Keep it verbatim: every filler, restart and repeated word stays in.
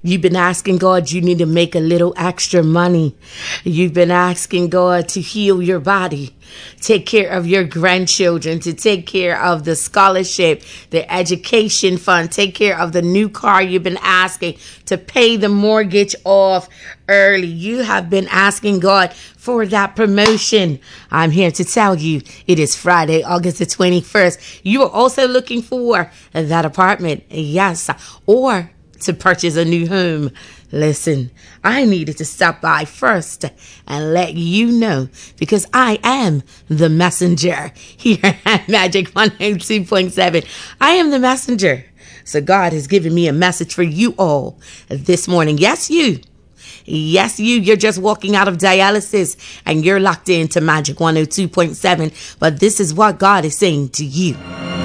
You've been asking God, you need to make a little extra money. You've been asking God to heal your body, take care of your grandchildren, to take care of the scholarship, the education fund, take care of the new car. You've been asking to pay the mortgage off early. You have been asking God for that promotion. I'm here to tell you it is Friday, August the twenty-first. You are also looking for that apartment. Yes. Or to purchase a new home. Listen, I needed to stop by first and let you know, because I am the messenger here at Magic one oh two point seven. I am the messenger. So God has given me a message for you all this morning. Yes, you. Yes, you. You're just walking out of dialysis and you're locked into Magic one oh two point seven. But this is what God is saying to you.